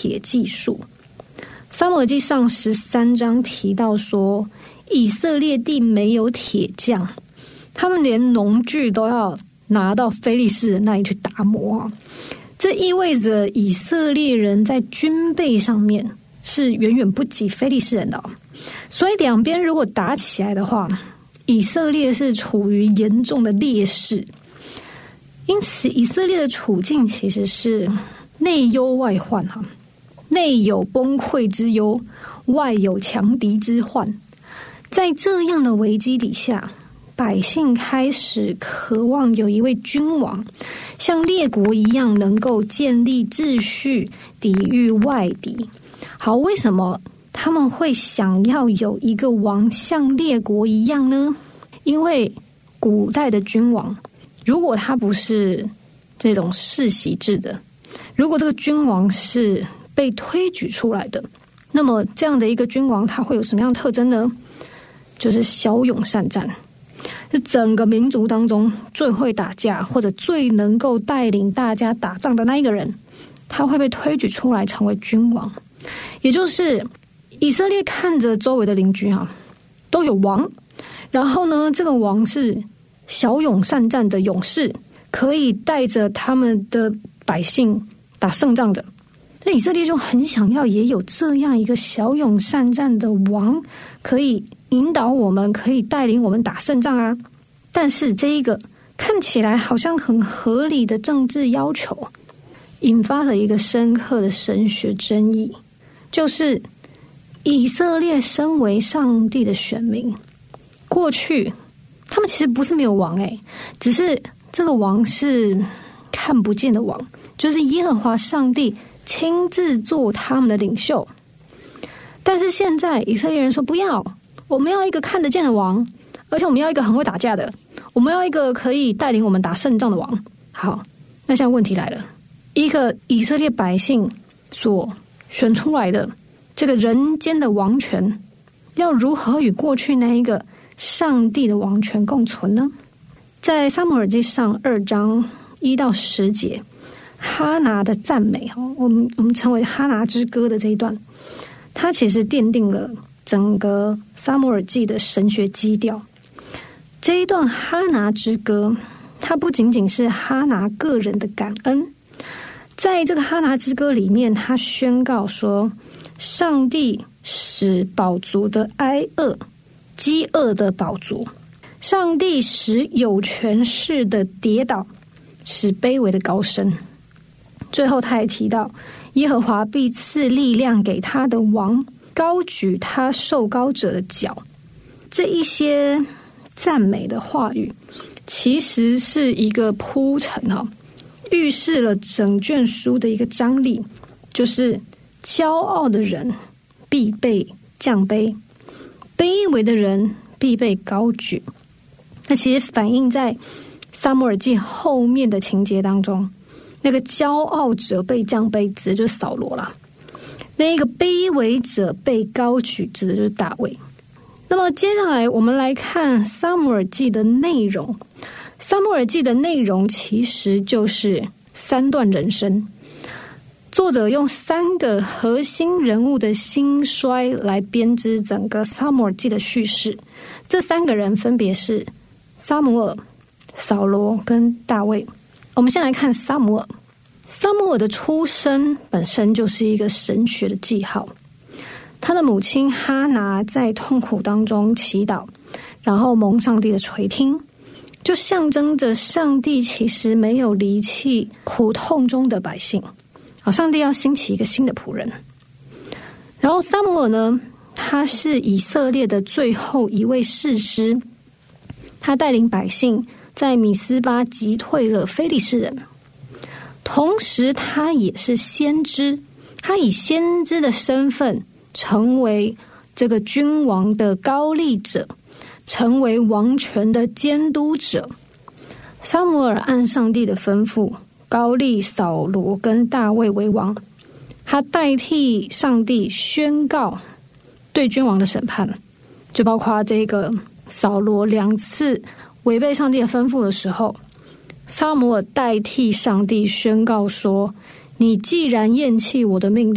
铁技术。撒母耳记上13章提到说，以色列地没有铁匠，他们连农具都要拿到非利士人那里去打磨。这意味着以色列人在军备上面是远远不及非利士人的。所以两边如果打起来的话，以色列是处于严重的劣势。因此以色列的处境其实是内忧外患，内有崩溃之忧，外有强敌之患。在这样的危机底下，百姓开始渴望有一位君王像列国一样能够建立秩序，抵御外敌。好，为什么他们会想要有一个王像列国一样呢？因为古代的君王，如果他不是这种世袭制的，如果这个君王是被推举出来的，那么这样的一个君王他会有什么样的特征呢？就是骁勇善战，是整个民族当中最会打架或者最能够带领大家打仗的那一个人，他会被推举出来成为君王。也就是以色列看着周围的邻居都有王，然后呢，这个王是骁勇善战的勇士，可以带着他们的百姓打胜仗的。那以色列就很想要也有这样一个骁勇善战的王，可以引导我们，可以带领我们打胜仗啊。但是这一个看起来好像很合理的政治要求，引发了一个深刻的神学争议，就是以色列身为上帝的选民，过去他们其实不是没有王只是这个王是看不见的王，就是耶和华上帝亲自做他们的领袖。但是现在以色列人说不要，我们要一个看得见的王，而且我们要一个很会打架的，我们要一个可以带领我们打胜仗的王。好，那现在问题来了，一个以色列百姓所选出来的这个人间的王权，要如何与过去那一个上帝的王权共存呢？在撒母耳记上2章1到10节，哈拿的赞美，我们称为哈拿之歌的这一段，它其实奠定了整个撒母耳记的神学基调。这一段哈拿之歌，它不仅仅是哈拿个人的感恩，在这个哈拿之歌里面，他宣告说，上帝使饱足的挨饿，饥饿的饱足，上帝使有权势的跌倒，使卑微的高升。最后他还提到，耶和华必赐力量给他的王，高举他受膏者的脚。这一些赞美的话语其实是一个铺陈，预示了整卷书的一个张力，就是骄傲的人必被降卑，卑微的人必被高举。那其实反映在撒母耳记后面的情节当中，那个骄傲者被降卑指的就是扫罗啦，那个卑微者被高举指的就是大卫。那么接下来我们来看撒母耳记的内容。撒母耳记的内容其实就是3段人生，作者用3个核心人物的兴衰来编织整个撒母耳记的叙事。这3个人分别是撒母耳、扫罗跟大卫。我们先来看撒母耳。撒母耳的出生本身就是一个神学的记号。他的母亲哈拿在痛苦当中祈祷，然后蒙上帝的垂听，就象征着上帝其实没有离弃苦痛中的百姓。上帝要兴起一个新的仆人。然后撒母耳呢，他是以色列的最后一位士师，他带领百姓在米斯巴击退了非利士人，同时他也是先知，他以先知的身份成为这个君王的高立者，成为王权的监督者。撒母耳按上帝的吩咐高立扫罗跟大卫为王，他代替上帝宣告对君王的审判，就包括这个扫罗2次违背上帝的吩咐的时候，撒母耳代替上帝宣告说，你既然厌弃我的命令，